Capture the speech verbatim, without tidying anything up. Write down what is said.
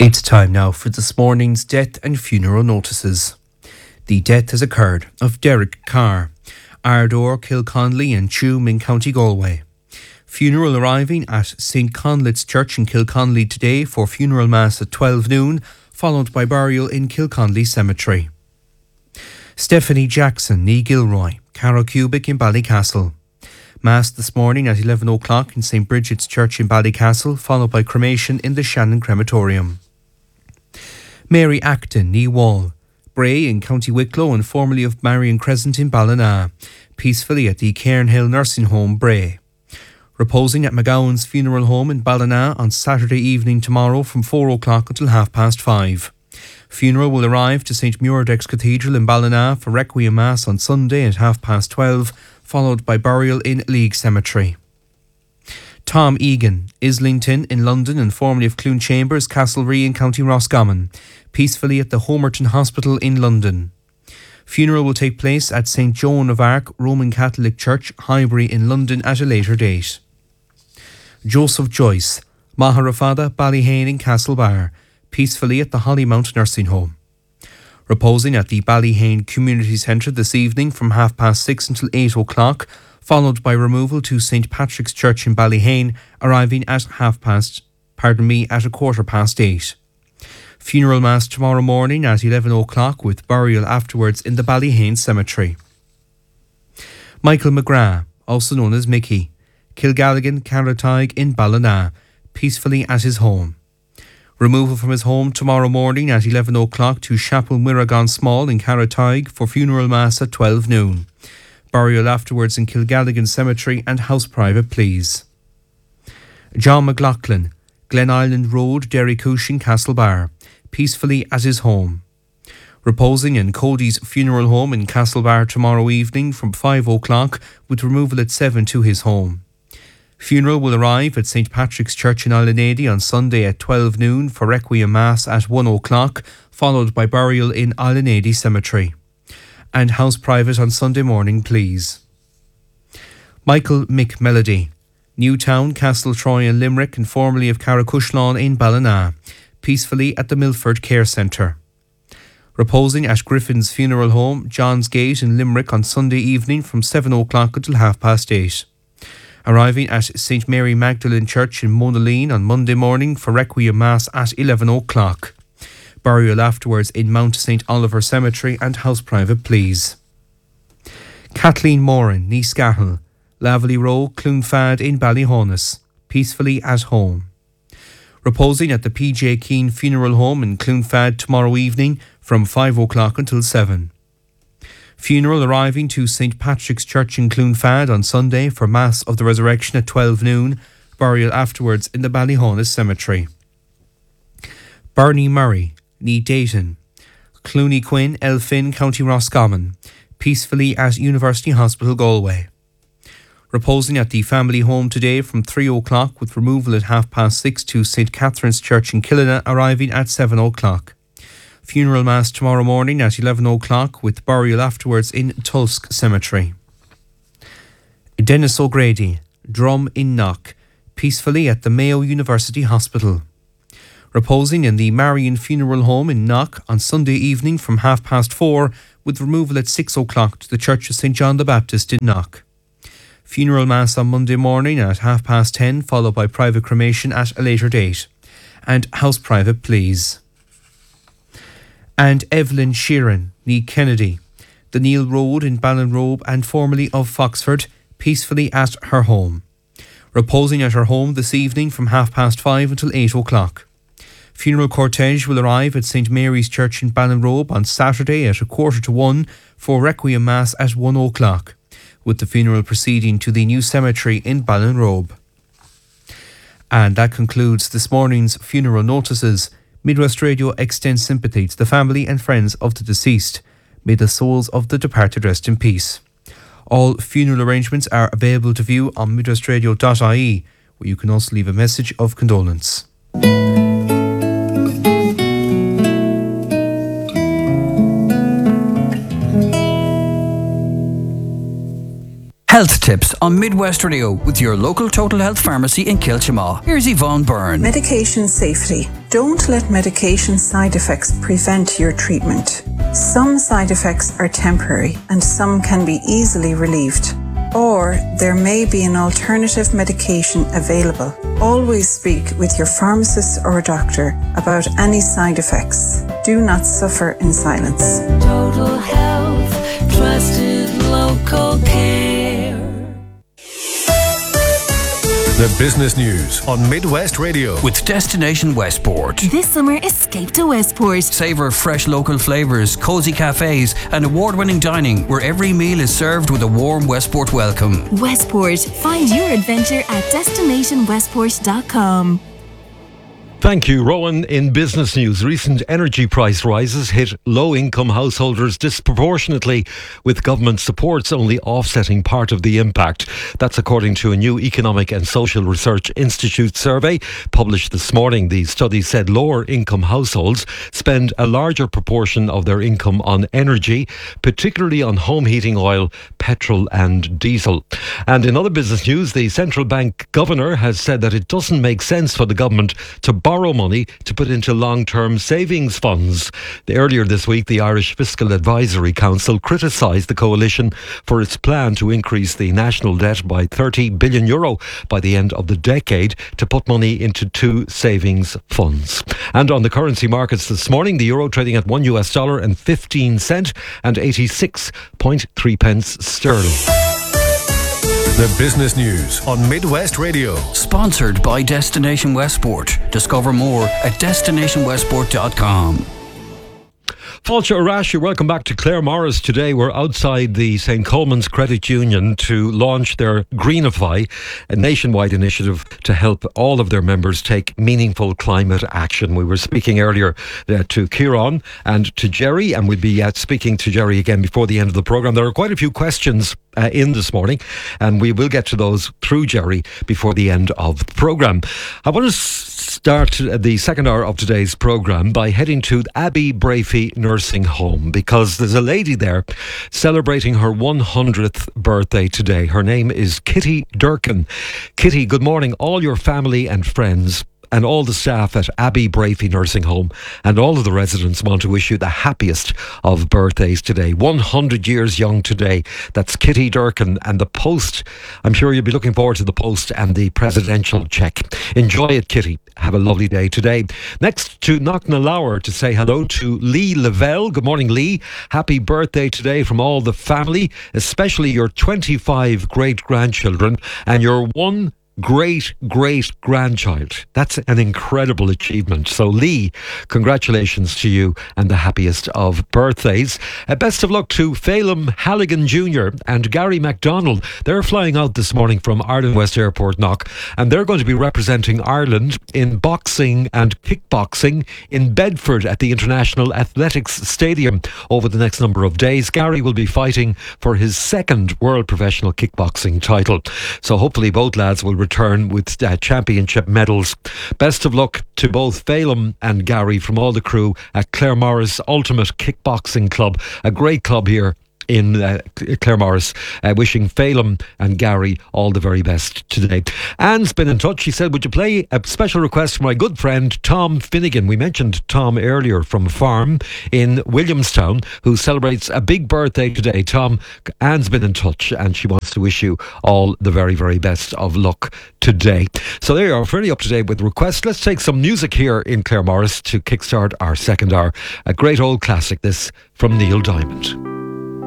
It's time now for this morning's death and funeral notices. The death has occurred of Derek Carr, Ardor, Kilconley and Tuam in County Galway. Funeral arriving at Saint Conleth's Church in Kilconley today for funeral mass at twelve noon, followed by burial in Kilconley Cemetery. Stephanie Jackson, Nee Gilroy, Carrow Cubic in Ballycastle. Mass this morning at eleven o'clock in Saint Bridget's Church in Ballycastle, followed by cremation in the Shannon Crematorium. Mary Acton, Nee Wall, Bray in County Wicklow and formerly of Marion Crescent in Ballina, peacefully at the Cairnhill Nursing Home, Bray. Reposing at McGowan's Funeral Home in Ballina on Saturday evening tomorrow from four o'clock until half past five. Funeral will arrive to Saint Muirdex Cathedral in Ballina for Requiem Mass on Sunday at half past twelve, followed by burial in League Cemetery. Tom Egan, Islington in London and formerly of Clune Chambers, Castlereagh in County Roscommon, peacefully at the Homerton Hospital in London. Funeral will take place at Saint Joan of Arc Roman Catholic Church, Highbury in London at a later date. Joseph Joyce, Maharafada, Ballyhane in Castlebar, peacefully at the Hollymount Nursing Home. Reposing at the Ballyhane Community Centre this evening from half past six until eight o'clock, followed by removal to Saint Patrick's Church in Ballyhane, arriving at half past, pardon me, at a quarter past eight. Funeral mass tomorrow morning at eleven o'clock with burial afterwards in the Ballyhane Cemetery. Michael McGrath, also known as Mickey, Kilgalligan, Carrataig in Ballina, peacefully at his home. Removal from his home tomorrow morning at eleven o'clock to Chapel Mirrigan Small in Carrataig for funeral mass at twelve noon. Burial afterwards in Kilgalligan Cemetery and house private, please. John McLaughlin, Glen Island Road, Derrycushing, Castlebar, peacefully at his home. Reposing in Cody's Funeral Home in Castlebar tomorrow evening from five o'clock with removal at seven to his home. Funeral will arrive at Saint Patrick's Church in Islanady on Sunday at twelve noon for Requiem Mass at one o'clock, followed by burial in Islanady Cemetery. And house private on Sunday morning, please. Michael Mick Melody, Newtown, Castle Troy and Limerick and formerly of Carracushlawn in Ballina, peacefully at the Milford Care Centre. Reposing at Griffin's Funeral Home, John's Gate in Limerick on Sunday evening from seven o'clock until half past eight. Arriving at Saint Mary Magdalene Church in Monaleen on Monday morning for Requiem Mass at eleven o'clock. Burial afterwards in Mount Saint Oliver Cemetery and house private, please. Kathleen Moran, Nee Scahill, Laverley Row, Clonfad in Ballyhonus, peacefully at home. Reposing at the P J Keane Funeral Home in Clonfad tomorrow evening from five o'clock until seven. Funeral arriving to Saint Patrick's Church in Clonfad on Sunday for Mass of the Resurrection at twelve noon, burial afterwards in the Ballyhonus Cemetery. Bernie Murray, Nee Dayton, Clooney Quinn, Elphin, County Roscommon, peacefully at University Hospital Galway. Reposing at the family home today from three o'clock with removal at half past six to Saint Catherine's Church in Killina, arriving at seven o'clock. Funeral mass tomorrow morning at eleven o'clock with burial afterwards in Tulsk Cemetery. Dennis O'Grady, Drum in Knock, peacefully at the Mayo University Hospital. Reposing in the Marion Funeral Home in Knock on Sunday evening from half past four with removal at six o'clock to the Church of Saint John the Baptist in Knock. Funeral mass on Monday morning at half past ten, followed by private cremation at a later date. And house private, please. And Evelyn Sheeran, Nee Kennedy, the Neil Road in Ballinrobe and formerly of Foxford, peacefully at her home. Reposing at her home this evening from half past five until eight o'clock. Funeral cortege will arrive at Saint Mary's Church in Ballinrobe on Saturday at a quarter to one for Requiem Mass at one o'clock, with the funeral proceeding to the new cemetery in Ballinrobe. And that concludes this morning's funeral notices. Midwest Radio extends sympathy to the family and friends of the deceased. May the souls of the departed rest in peace. All funeral arrangements are available to view on midwestradio dot I E, where you can also leave a message of condolence. Health tips on Midwest Radio with your local Total Health pharmacy in Kilchamaw. Here's Yvonne Byrne. Medication safety. Don't let medication side effects prevent your treatment. Some side effects are temporary and some can be easily relieved. Or there may be an alternative medication available. Always speak with your pharmacist or doctor about any side effects. Do not suffer in silence. Total Health, trusted local care. The business news on Midwest Radio With Destination Westport. This summer, escape to Westport. Savour fresh local flavours, cosy cafes and award-winning dining where every meal is served with a warm Westport welcome. Westport. Find your adventure at destination westport dot com. Thank you, Rowan. In business news, recent energy price rises hit low-income householders disproportionately, with government supports only offsetting part of the impact. That's according to a new Economic and Social Research Institute survey published this morning. The study said lower-income households spend a larger proportion of their income on energy, particularly on home heating oil, petrol and diesel. And in other business news, the central bank governor has said that it doesn't make sense for the government to borrow money to put into long-term savings funds. The, earlier this week, the Irish Fiscal Advisory Council criticised the coalition for its plan to increase the national debt by thirty billion euro by the end of the decade to put money into two savings funds. And on the currency markets this morning, the euro trading at one U S dollar and fifteen cent and eighty-six point three pence sterling. The business news on Midwest Radio. Sponsored by Destination Westport. Discover more at destination westport dot com. Fáilte Arash, welcome back to Claire Morris. Today we're outside the Saint Coleman's Credit Union to launch their Greenify, a nationwide initiative to help all of their members take meaningful climate action. We were speaking earlier uh, to Kieran and to Jerry, and we'll be uh, speaking to Jerry again before the end of the programme. There are quite a few questions uh, in this morning, and we will get to those through Jerry before the end of the programme. I want to start the second hour of today's programme by heading to Abbey Breaffy Nursing Home, because there's a lady there celebrating her one hundredth birthday today. Her name is Kitty Durkin. Kitty, good morning. All your family and friends and all the staff at Abbey Breaffy Nursing Home and all of the residents want to wish you the happiest of birthdays today. one hundred years young today. That's Kitty Durkin, and the post, I'm sure you'll be looking forward to the post and the presidential check. Enjoy it, Kitty. Have a lovely day today. Next to Knocknallower to say hello to Lee Lavelle. Good morning, Lee. Happy birthday today from all the family, especially your twenty-five great-grandchildren and your one great great grandchild. That's an incredible achievement. So Lee, congratulations to you and the happiest of birthdays. Uh, best of luck to Phelim Halligan Junior and Gary MacDonald. They're flying out this morning from Ireland West Airport, Knock, and they're going to be representing Ireland in boxing and kickboxing in Bedford at the International Athletics Stadium over the next number of days. Gary will be fighting for his second World Professional Kickboxing title. So hopefully both lads will return with uh, championship medals. Best of luck to both Phelim and Gary from all the crew at Claire Morris Ultimate Kickboxing Club, a great club here in uh, Claire Morris. Uh, wishing Phelim and Gary all the very best today. Anne's been in touch. She said, would you play a special request for my good friend Tom Finnegan? We mentioned Tom earlier from Farm in Williamstown, who celebrates a big birthday today. Tom, Anne's been in touch and she wants to wish you all the very, very best of luck today. So there you are, fairly up to date with requests. Let's take some music here in Claire Morris to kickstart our second hour. A great old classic, this from Neil Diamond.